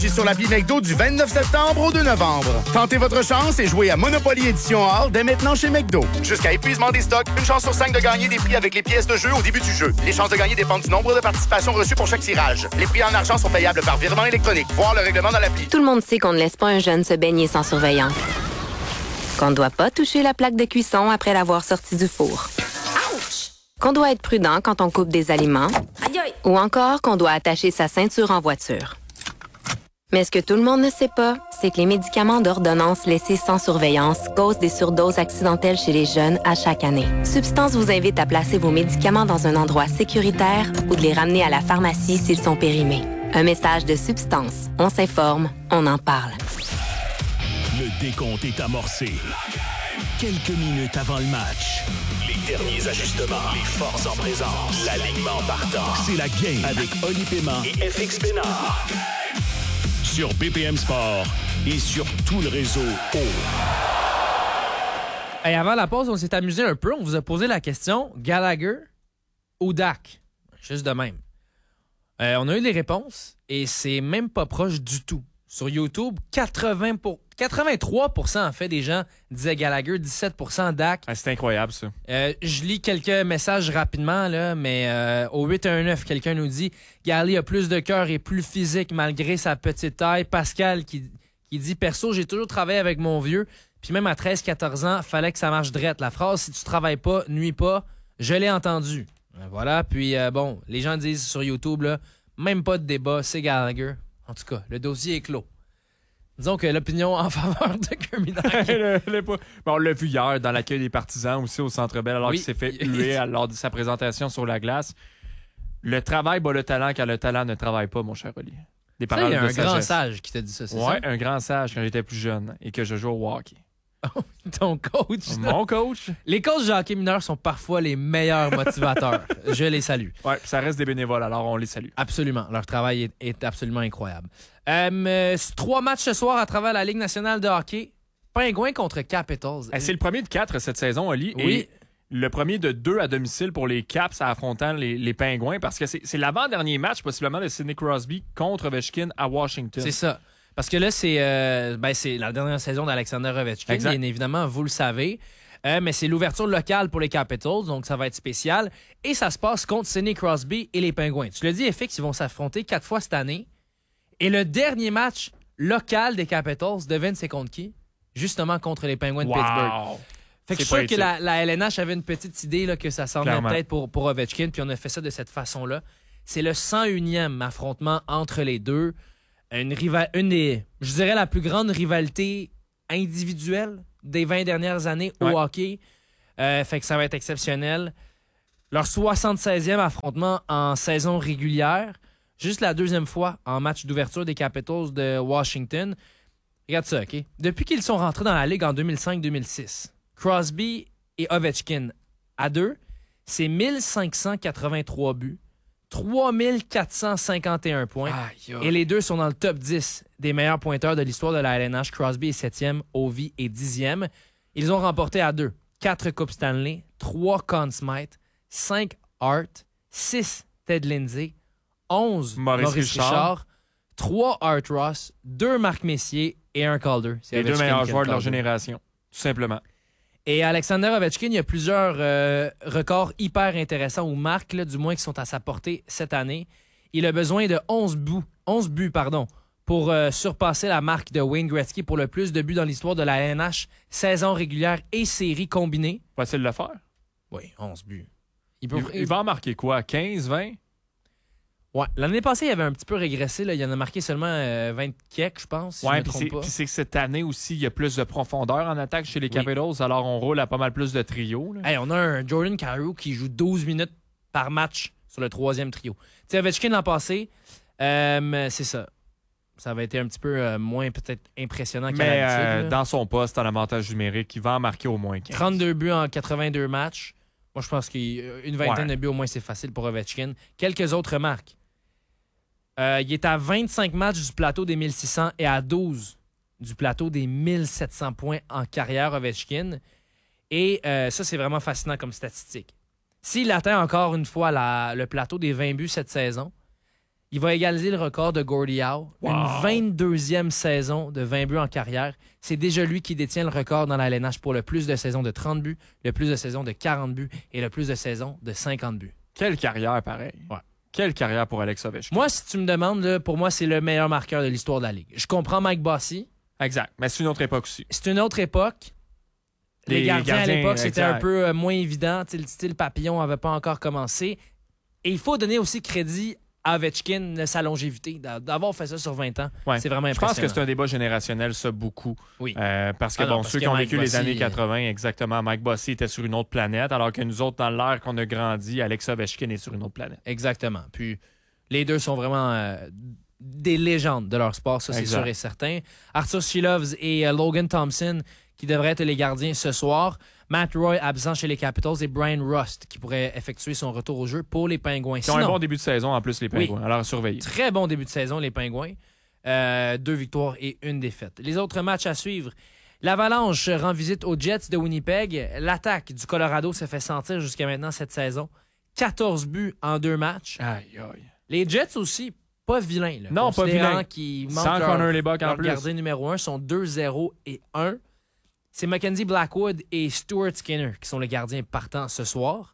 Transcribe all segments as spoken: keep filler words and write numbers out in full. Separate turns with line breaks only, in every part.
Sur l'appli McDo du vingt-neuf septembre au deux novembre. Tentez votre chance et jouez à Monopoly Édition Hall dès maintenant chez McDo. Jusqu'à épuisement des stocks, une chance sur cinq de gagner des prix avec les pièces de jeu au début du jeu. Les chances de gagner dépendent du nombre de participations reçues pour chaque tirage. Les prix en argent sont payables par virement électronique. Voir le règlement dans l'appli.
Tout le monde sait qu'on ne laisse pas un jeune se baigner sans surveillance. Qu'on ne doit pas toucher la plaque de cuisson après l'avoir sorti du four. Ouch! Qu'on doit être prudent quand on coupe des aliments. Aïe aïe! Ou encore qu'on doit attacher sa ceinture en voiture. Mais ce que tout le monde ne sait pas, c'est que les médicaments d'ordonnance laissés sans surveillance causent des surdoses accidentelles chez les jeunes à chaque année. Substance vous invite à placer vos médicaments dans un endroit sécuritaire ou de les ramener à la pharmacie s'ils sont périmés. Un message de Substance. On s'informe, on en parle.
Le décompte est amorcé. Quelques minutes avant le match. Les derniers ajustements. Les forces en présence. L'alignement partant. C'est la game avec Oli Paiement et F X Bénard. Sur B P M Sport et sur tout le réseau O.
Hey, avant la pause, on s'est amusé un peu. On vous a posé la question, Gallagher ou Dak? Juste de même. Euh, on a eu les réponses et c'est même pas proche du tout. Sur YouTube, quatre-vingts pour... quatre-vingt-trois pour cent en fait des gens disaient Gallagher, dix-sept pour cent Dak.
Ah, c'est incroyable ça.
Euh, je lis quelques messages rapidement, là, mais euh, au huit un neuf, quelqu'un nous dit Gally a plus de cœur et plus physique malgré sa petite taille. Pascal qui, qui dit perso, j'ai toujours travaillé avec mon vieux, puis même à treize quatorze ans, fallait que ça marche drette. La phrase si tu travailles pas, nuis pas, je l'ai entendu. Voilà, puis euh, bon, les gens disent sur YouTube, là, même pas de débat, c'est Gallagher. En tout cas, le dossier est clos. Disons que l'opinion en faveur de Kirby Dach.
le, le, bon, on l'a vu hier dans l'accueil des partisans aussi au Centre Bell alors
oui.
qu'il s'est fait huer lors de sa présentation sur la glace. Le travail bat le talent quand le talent ne travaille pas, mon cher Oli. Des
paroles de sagesse. Il y a un grand sage qui t'a dit ça, c'est
ouais,
ça?
Oui, un grand sage quand j'étais plus jeune et que je jouais au hockey.
Ton coach?
Mon coach?
Les coachs de hockey mineur sont parfois les meilleurs motivateurs. Je les salue.
Oui, ça reste des bénévoles, alors on les salue.
Absolument. Leur travail est, est absolument incroyable. Euh, trois matchs ce soir à travers la Ligue nationale de hockey. Pingouins contre Capitals.
C'est le premier de quatre cette saison, Oli.
Oui.
Et le premier de deux à domicile pour les Caps affrontant les, les Pingouins parce que c'est, c'est l'avant-dernier match possiblement de Sidney Crosby contre Ovechkin à Washington.
C'est ça. Parce que là, c'est, euh, ben, c'est la dernière saison d'Alexander Ovechkin, exact. Bien évidemment, vous le savez. Euh, mais c'est l'ouverture locale pour les Capitals, donc ça va être spécial. Et ça se passe contre Sidney Crosby et les Pingouins. Tu l'as dit, F X, ils vont s'affronter quatre fois cette année. Et le dernier match local des Capitals, devine c'est contre qui? Justement contre les Pingouins de
wow.
Pittsburgh. Fait que je suis sûr que la, la L N H avait une petite idée là, que ça s'en venait peut-être pour, pour Ovechkin, puis on a fait ça de cette façon-là. C'est le cent unième affrontement entre les deux. Une, rival, une des, je dirais, la plus grande rivalité individuelle des vingt dernières années au
ouais.
hockey. Euh, fait que ça va être exceptionnel. Leur soixante-seizième affrontement en saison régulière. Juste la deuxième fois en match d'ouverture des Capitals de Washington. Regarde ça, OK? Depuis qu'ils sont rentrés dans la Ligue en deux mille cinq deux mille six, Crosby et Ovechkin, à deux, c'est mille cinq cent quatre-vingt-trois buts, trois mille quatre cent cinquante et un points. Aïe, aïe. Et les deux sont dans le top dix des meilleurs pointeurs de l'histoire de la L N H. Crosby est septième, Ovi est dixième. Ils ont remporté à deux quatre Coupes Stanley, trois Conn Smythe, cinq Hart, six Ted Lindsay, onze Maurice, Maurice Richard, Richard trois Art Ross, deux Marc Messier et un Calder.
C'est les deux meilleurs joueurs de leur génération, tout simplement.
Et Alexander Ovechkin, il y a plusieurs euh, records hyper intéressants ou marques, là, du moins, qui sont à sa portée cette année. Il a besoin de onze buts, onze buts pardon, pour euh, surpasser la marque de Wayne Gretzky pour le plus de buts dans l'histoire de la L N H, saison régulière et série combinée.
Facile de le faire.
Oui, onze buts.
Il, peut... il, il va en marquer quoi, quinze, vingt?
Ouais. L'année passée, il avait un petit peu régressé. Là. Il en a marqué seulement euh, vingt quelques, je pense. Si
ouais,
je me
puis
trompe
c'est,
pas.
puis c'est que cette année aussi, il y a plus de profondeur en attaque chez les
oui.
Capitals. Alors, on roule à pas mal plus de trios.
Hey, on a un Jordan Kyrou qui joue douze minutes par match sur le troisième trio. Tu sais, Ovechkin l'an passé, euh, c'est ça. Ça avait été un petit peu euh, moins peut-être impressionnant qu'à
Mais
l'habitude.
Euh, dans son poste, en avantage numérique, il va en marquer au moins quinze.
trente-deux buts en quatre-vingt-deux matchs. Moi, je pense qu'une vingtaine
ouais.
de buts au moins, c'est facile pour Ovechkin. Quelques autres marques. Euh, il est à vingt-cinq matchs du plateau des mille six cents et à douze du plateau des mille sept cents points en carrière Ovechkin. Et euh, ça, c'est vraiment fascinant comme statistique. S'il atteint encore une fois la, le plateau des vingt buts cette saison, Il va égaliser le record de Gordie Howe.
Wow.
Une vingt-deuxième saison de vingt buts en carrière. C'est déjà lui qui détient le record dans la L N H pour le plus de saisons de trente buts, le plus de saisons de quarante buts et le plus de saisons de cinquante buts.
Quelle carrière, pareil.
Ouais.
Quelle carrière pour Alex Ovechkin.
Moi, si tu me demandes, là, pour moi, c'est le meilleur marqueur de l'histoire de la Ligue. Je comprends Mike Bossy.
Exact. Mais c'est une autre époque aussi.
C'est une autre époque. Les,
Les
gardiens,
gardiens,
à l'époque, c'était
exact.
un peu euh, moins évident. T'sais, le style papillon n'avait pas encore commencé. Et il faut donner aussi crédit à Ovechkin de sa longévité, d'a- d'avoir fait ça sur vingt ans.
Ouais.
C'est vraiment
Je
impressionnant.
pense que c'est un débat générationnel, ça, beaucoup.
Oui.
Euh, parce que,
Ah non,
bon,
parce
ceux
que
qui ont
Mike
vécu les
Bossy,
années
euh,
quatre-vingts, exactement, Mike Bossy était sur une autre planète, alors que nous autres, dans l'ère qu'on a grandi, Alex Ovechkin est sur une autre planète.
Exactement. Puis les deux sont vraiment euh, des légendes de leur sport, ça c'est
Exact.
sûr et certain. Arthur Shilovs et euh, Logan Thompson qui devraient être les gardiens ce soir. Matt Roy absent chez les Capitals et Brian Rust qui pourrait effectuer son retour au jeu pour les Pingouins.
Ils ont un
Sinon,
bon début de saison en plus, les
Oui.
Pingouins. Alors, surveillez.
très bon début de saison, les Pingouins. Euh, deux victoires et une défaite. Les autres matchs à suivre. L'Avalanche rend visite aux Jets de Winnipeg. L'attaque du Colorado se fait sentir jusqu'à maintenant cette saison. quatorze buts en deux matchs.
Aïe, aïe.
Les Jets aussi, pas vilains. Là,
Non, pas
considérant
vilains.
qu'ils
Sans
manquent leur,
Connor Lebuck en
leur
plus.
gardien numéro un, sont deux zéro et un. C'est Mackenzie Blackwood et Stuart Skinner qui sont les gardiens partants ce soir.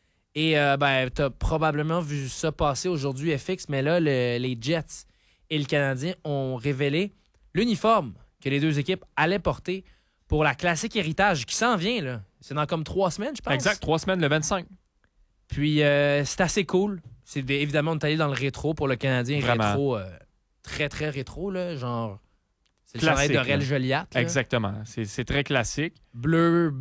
Et euh, ben, t'as probablement vu ça passer aujourd'hui, F X, mais là, le- les Jets et le Canadien ont révélé l'uniforme que les deux équipes allaient porter pour la classique héritage qui s'en vient. Là. C'est dans comme trois semaines, je pense.
Exact, trois semaines, le vingt-cinq.
Puis euh, c'est assez cool. C'est des- évidemment, on est allé dans le rétro pour le Canadien.
Vraiment.
Rétro, euh, très, très rétro, là, genre... C'est le
Classique,
chandail d'Aurel
là.
Joliat. là.
Exactement. C'est c'est très classique.
Bleu,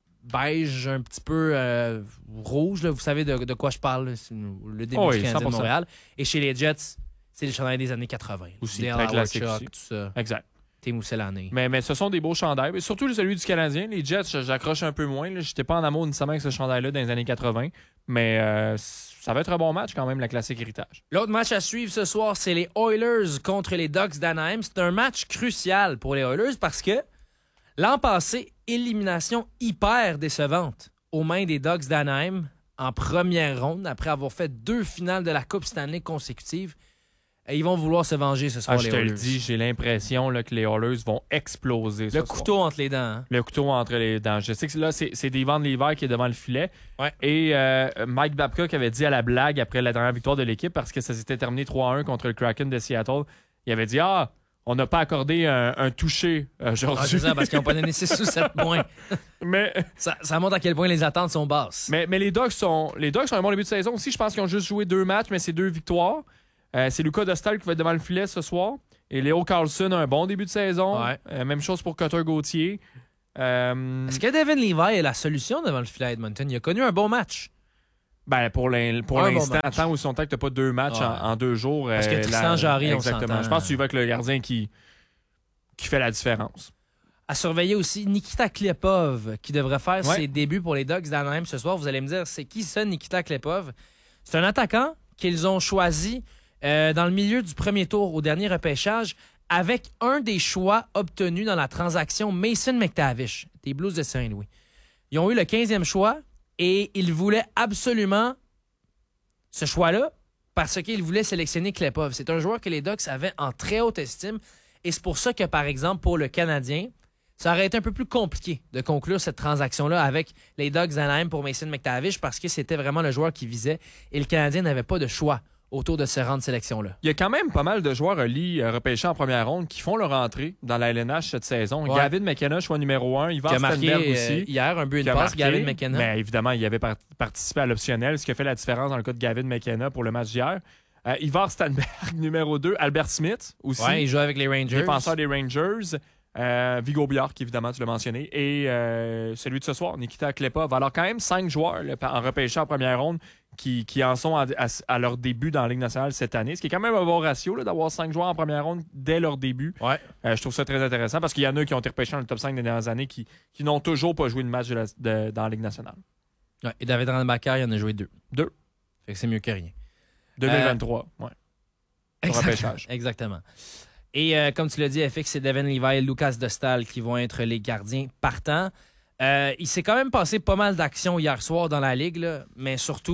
beige, un petit peu euh, rouge. Là. Vous savez de, de quoi je parle. là. C'est le début
Oh oui,
du Canadien
cent
de
pour cent.
Montréal. Et chez les Jets, c'est le chandail des années quatre-vingts. là.
Aussi,
Dale
très
Howard
classique
Chuck,
aussi.
tout ça.
Exact.
Teemu Selanne.
Mais, mais ce sont des beaux chandails. Mais surtout celui du Canadien. Les Jets, j'accroche un peu moins. Je n'étais pas en amour nécessairement avec ce chandail-là dans les années quatre-vingts. Mais euh, ça va être un bon match quand même, la classique héritage.
L'autre match à suivre ce soir, c'est les Oilers contre les Ducks d'Anaheim. C'est un match crucial pour les Oilers parce que l'an passé, élimination hyper décevante aux mains des Ducks d'Anaheim en première ronde après avoir fait deux finales de la Coupe Stanley consécutives. Et ils vont vouloir se venger ce soir,
Ah,
les
je te
Oilers.
le dis, j'ai l'impression là, que les Oilers vont exploser ce
Le
soir.
couteau entre les dents. hein.
Le couteau entre les dents. Je sais que là, c'est c'est des Van Lever qui est devant le filet.
Ouais.
Et euh, Mike Babcock avait dit à la blague après la dernière victoire de l'équipe, parce que ça s'était terminé trois à un contre le Kraken de Seattle, il avait dit « Ah, on n'a pas accordé un, un toucher
Ah,
aujourd'hui.
c'est ça, parce qu'ils n'ont pas donné six ou sept points.
mais,
Ça, ça montre à quel point les attentes sont basses.
mais, mais les Ducks sont les Ducks ont un bon début de saison aussi. Je pense qu'ils ont juste joué deux matchs, mais c'est deux victoires. Euh, c'est Lucas Dostal qui va être devant le filet ce soir. Et Léo Carlson a un bon début de saison.
Ouais.
Euh, même chose pour Cutter Gauthier. Euh,
Est-ce que Devin Levi est la solution devant le filet à Edmonton? Il a connu un bon match.
Ben, pour l'in- pour
Un bon
l'instant,
match.
tant où son temps que tu n'as pas deux matchs
Ouais.
en, en deux jours.
Parce que
euh,
Tristan Jarry, on
exactement.
s'entend.
Je pense que tu y vas avec le gardien qui, qui fait la différence.
À surveiller aussi Nikita Klepov, qui devrait faire
Ouais.
ses débuts pour les Ducks d'Anaheim ce soir. Vous allez me dire, c'est qui ça, Nikita Klepov? C'est un attaquant qu'ils ont choisi euh, dans le milieu du premier tour au dernier repêchage avec un des choix obtenus dans la transaction Mason McTavish, des Blues de Saint-Louis. Ils ont eu le quinzième choix et ils voulaient absolument ce choix-là parce qu'ils voulaient sélectionner Klepov. C'est un joueur que les Ducks avaient en très haute estime et c'est pour ça que, par exemple, pour le Canadien, ça aurait été un peu plus compliqué de conclure cette transaction-là avec les Ducks d'Anaheim pour Mason McTavish parce que c'était vraiment le joueur qui visait et le Canadien n'avait pas de choix autour de ce rang de sélection-là.
Il y a quand même pas mal de joueurs Oli euh, repêchés en première ronde qui font leur entrée dans la L N H cette saison.
Ouais.
Gavin McKenna, choix numéro un.
Qui
Ivan
a marqué
Stenberg
euh,
aussi.
hier un but et
qui
une
a
passe,
marqué.
Gavin McKenna.
Mais évidemment, il avait par- participé à l'optionnel, ce qui a fait la différence dans le cas de Gavin McKenna pour le match d'hier. Euh, Ivar Stenberg, numéro deux. Albert Smith aussi.
Ouais, il joue avec les Rangers.
Défenseur des Rangers. Euh, Vigo Bjork, évidemment, tu l'as mentionné. Et euh, celui de ce soir, Nikita Klepov. Alors, quand même, cinq joueurs là, en repêché en première ronde qui, qui en sont à, à- à leur début dans la Ligue nationale cette année. Ce qui est quand même un bon ratio là, d'avoir cinq joueurs en première ronde dès leur début.
Ouais.
Euh, je trouve ça très intéressant parce qu'il y en a qui ont été repêchés dans le top cinq des dernières années qui, qui n'ont toujours pas joué de match de la- de- dans la Ligue nationale.
Ouais, et David Ranbacker, il en a joué deux.
Deux.
Fait que c'est mieux que rien.
deux mille vingt-trois. Ouais. Au
Exactement.
repêchage.
Exactement. Et euh, comme tu l'as dit, F X, c'est Devin Levi et Lucas Dostal qui vont être les gardiens partants. Euh, il s'est quand même passé pas mal d'actions hier soir dans la Ligue, là, mais surtout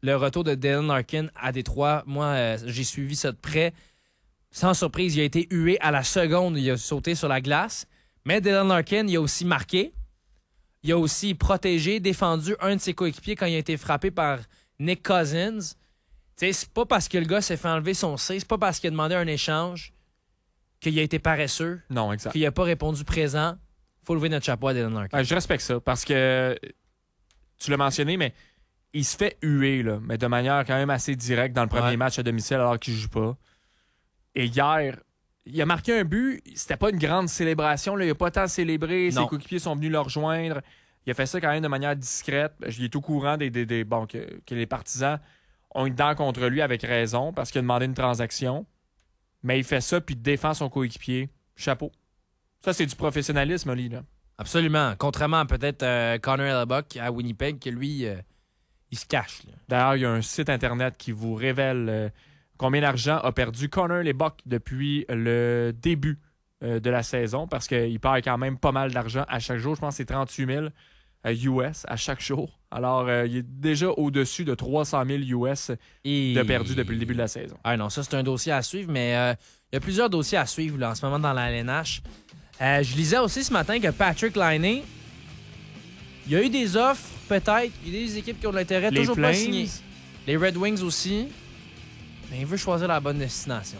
le retour de Dylan Larkin à Détroit. Moi, euh, j'ai suivi ça de près. Sans surprise, il a été hué à la seconde. Il a sauté sur la glace. Mais Dylan Larkin, il a aussi marqué. Il a aussi protégé, défendu un de ses coéquipiers quand il a été frappé par Nick Cousins. Tu sais, c'est pas parce que le gars s'est fait enlever son C, c'est pas parce qu'il a demandé un échange qu'il a été paresseux.
Non, exact.
Qu'il a pas répondu présent. Faut lever notre chapeau à Dylan Larkin.
Ouais, je respecte ça parce que tu l'as mentionné, mais il se fait huer, là, mais de manière quand même assez directe dans le premier
ouais.
match à domicile alors qu'il joue pas. Et hier, il a marqué un but. C'était pas une grande célébration. Là. Il n'a pas tant célébré.
Non.
Ses coéquipiers sont venus le rejoindre. Il a fait ça quand même de manière discrète. Il est au courant des, des, des bon, que, que les partisans ont une dent contre lui avec raison parce qu'il a demandé une transaction. Mais il fait ça puis il défend son coéquipier. Chapeau. Ça, c'est du professionnalisme, Oli. Là.
Absolument. Contrairement à peut-être euh, Connor Hellebuck à Winnipeg, que lui, euh, il se cache. Là.
D'ailleurs, il y a un site Internet qui vous révèle euh, combien d'argent a perdu Connor Hellebuck depuis le début euh, de la saison parce qu'il perd quand même pas mal d'argent à chaque jour. Je pense que c'est trente-huit mille euh, U S à chaque jour. Alors, euh, il est déjà au-dessus de trois cent mille U S
Et...
de perdu depuis le début de la saison.
Ah non, ça, c'est un dossier à suivre, mais euh, il y a plusieurs dossiers à suivre là, en ce moment dans la L N H. Euh, je lisais aussi ce matin que Patrick Laine, il y a eu des offres, peut-être. Il y a des équipes qui ont de l'intérêt,
Les
toujours
Flames.
pas signées. Les Red Wings aussi. Mais il veut choisir la bonne destination.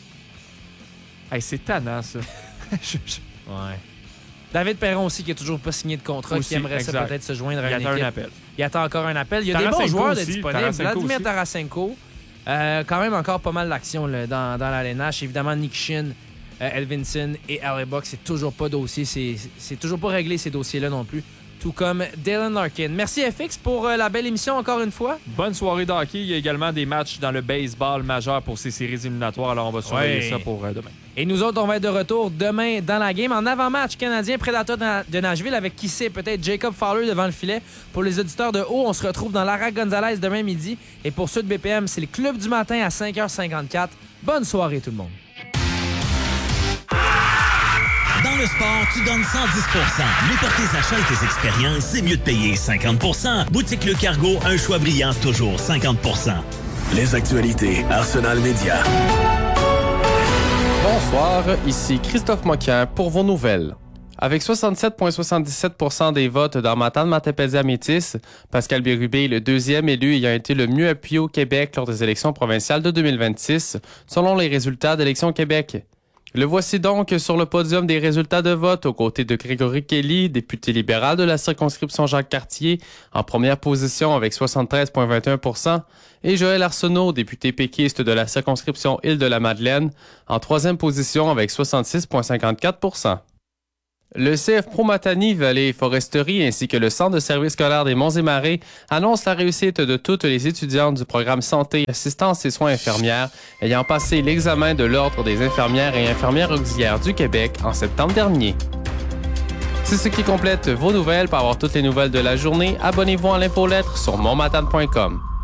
Hey, c'est tannant, ça. Je- je-
Ouais. David Perron aussi, qui n'a toujours pas signé de contrat,
Aussi,
qui aimerait ça
exact.
peut-être se joindre à
Il
une
attend
équipe.
un appel.
Il attend encore un appel. Il y a des
Tarasenko
bons joueurs de
aussi,
disponibles.
Tarasenko
Vladimir
aussi.
Tarasenko. Euh, quand même encore pas mal d'action là, dans, dans la L N H. Évidemment, Nick Shin, euh, Elvinson et Hellebuck, c'est toujours pas dossier. C'est, c'est toujours pas réglé ces dossiers-là non plus. Tout comme Dylan Larkin. Merci F X pour euh, la belle émission encore une fois.
Bonne soirée de hockey. Il y a également des matchs dans le baseball majeur pour ces séries éliminatoires. Alors, on va surveiller
Ouais.
ça pour euh, demain.
Et nous autres, on va être de retour demain dans la game en avant-match canadien Predator de Nashville avec qui sait peut-être Jacob Fowler devant le filet. Pour les auditeurs de haut, on se retrouve dans Lara Gonzalez demain midi. Et pour ceux de B P M, c'est le club du matin à cinq heures cinquante-quatre. Bonne soirée tout le monde.
Dans le sport, tu donnes cent dix pour cent. Mais pour tes achats et tes expériences, c'est mieux de payer cinquante pour cent. Boutique Le Cargo, un choix brillant, toujours cinquante pour cent.
Les actualités Arsenal Média.
Bonsoir, ici Christophe Moquin pour vos nouvelles. Avec soixante-sept virgule soixante-dix-sept pour cent des votes dans Matane Matapédia Métis, Pascal Bérubé est le deuxième élu ayant été le mieux appuyé au Québec lors des élections provinciales de deux mille vingt-six, selon les résultats d'Élections Québec. Le voici donc sur le podium des résultats de vote aux côtés de Grégory Kelly, député libéral de la circonscription Jacques-Cartier, en première position avec soixante-treize virgule vingt et un pour cent, et Joël Arsenault, député péquiste de la circonscription Île-de-la-Madeleine, en troisième position avec soixante-six virgule cinquante-quatre pour cent. Le C F Pro Matani Vallée et Foresterie ainsi que le Centre de services scolaires des Monts et Marais annoncent la réussite de toutes les étudiantes du programme Santé, Assistance et Soins infirmières ayant passé l'examen de l'Ordre des infirmières et infirmières auxiliaires du Québec en septembre dernier. C'est ce qui complète vos nouvelles. Pour avoir toutes les nouvelles de la journée, abonnez-vous à l'infolettre sur montmatane point com.